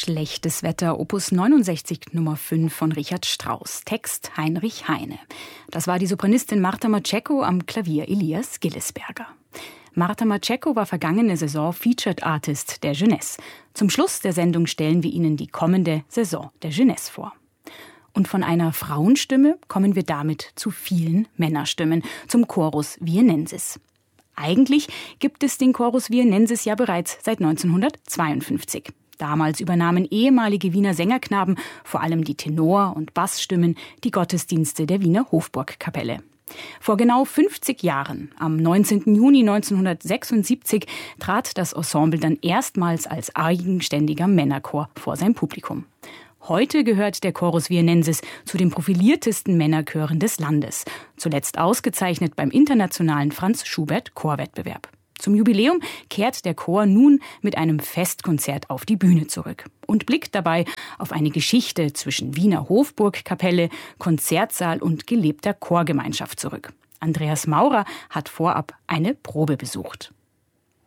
Schlechtes Wetter, Opus 69 Nummer 5 von Richard Strauss. Text Heinrich Heine. Das war die Sopranistin Marta Matscheko, am Klavier Elias Gillesberger. Marta Matscheko war vergangene Saison Featured Artist der Jeunesse. Zum Schluss der Sendung stellen wir Ihnen die kommende Saison der Jeunesse vor. Und von einer Frauenstimme kommen wir damit zu vielen Männerstimmen, zum Chorus Vienensis. Eigentlich gibt es den Chorus Vienensis ja bereits seit 1952. Damals übernahmen ehemalige Wiener Sängerknaben, vor allem die Tenor- und Bassstimmen, die Gottesdienste der Wiener Hofburgkapelle. Vor genau 50 Jahren, am 19. Juni 1976, trat das Ensemble dann erstmals als eigenständiger Männerchor vor sein Publikum. Heute gehört der Chorus Vienensis zu den profiliertesten Männerchören des Landes, zuletzt ausgezeichnet beim internationalen Franz Schubert Chorwettbewerb. Zum Jubiläum kehrt der Chor nun mit einem Festkonzert auf die Bühne zurück und blickt dabei auf eine Geschichte zwischen Wiener Hofburgkapelle, Konzertsaal und gelebter Chorgemeinschaft zurück. Andreas Maurer hat vorab eine Probe besucht.